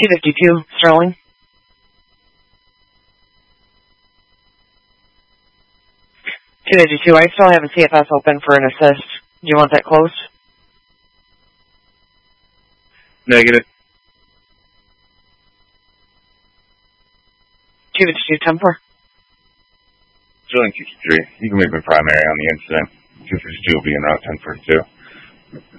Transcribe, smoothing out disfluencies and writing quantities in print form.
252, Sterling. 252, I still have a CFS open for an assist. Do you want that closed? Negative. 252, 10-4. Sterling 63. You can make me primary on the incident. 252 will be in route 1042.